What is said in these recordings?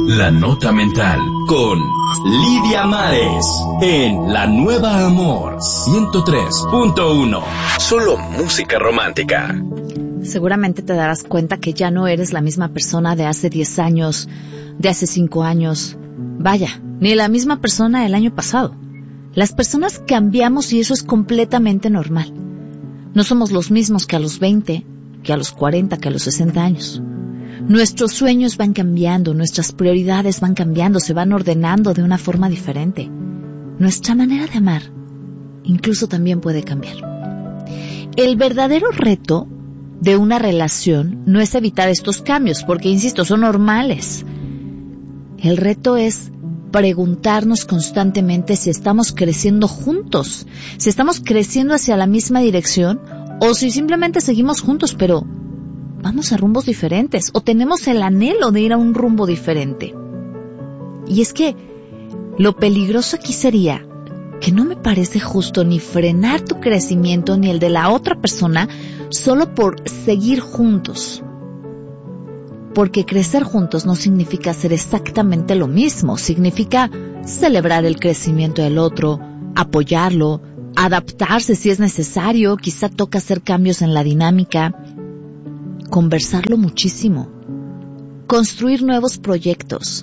La Nota Mental con Lidia Mares en La Nueva Amor 103.1. Solo música romántica. Seguramente te darás cuenta que ya no eres la misma persona de hace 10 años, de hace 5 años. Vaya, ni la misma persona del año pasado. Las personas cambiamos y eso es completamente normal. No somos los mismos que a los 20, que a los 40, que a los 60 años. Nuestros sueños van cambiando, nuestras prioridades van cambiando, se van ordenando de una forma diferente. Nuestra manera de amar incluso también puede cambiar. El verdadero reto de una relación no es evitar estos cambios, porque, insisto, son normales. El reto es preguntarnos constantemente si estamos creciendo juntos, si estamos creciendo hacia la misma dirección o si simplemente seguimos juntos, pero vamos a rumbos diferentes o tenemos el anhelo de ir a un rumbo diferente. Y es que lo peligroso aquí sería que no me parece justo ni frenar tu crecimiento ni el de la otra persona solo por seguir juntos. Porque crecer juntos no significa hacer exactamente lo mismo, significa celebrar el crecimiento del otro, apoyarlo, adaptarse si es necesario, quizá toca hacer cambios en la dinámica, conversarlo muchísimo, construir nuevos proyectos.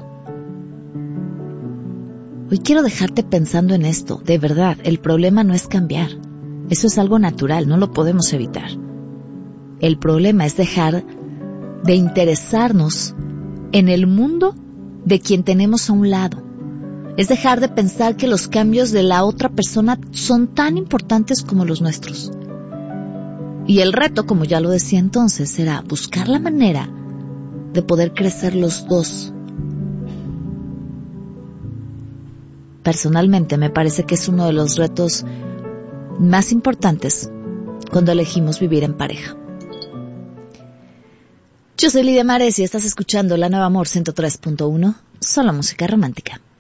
Hoy quiero dejarte pensando en esto, de verdad, el problema no es cambiar, eso es algo natural, no lo podemos evitar. El problema es dejar de interesarnos en el mundo de quien tenemos a un lado. Es dejar de pensar que los cambios de la otra persona son tan importantes como los nuestros. Y el reto, como ya lo decía entonces, será buscar la manera de poder crecer los dos. Personalmente me parece que es uno de los retos más importantes cuando elegimos vivir en pareja. Yo soy Lidia Mares y estás escuchando La Nueva Amor 103.1, solo música romántica.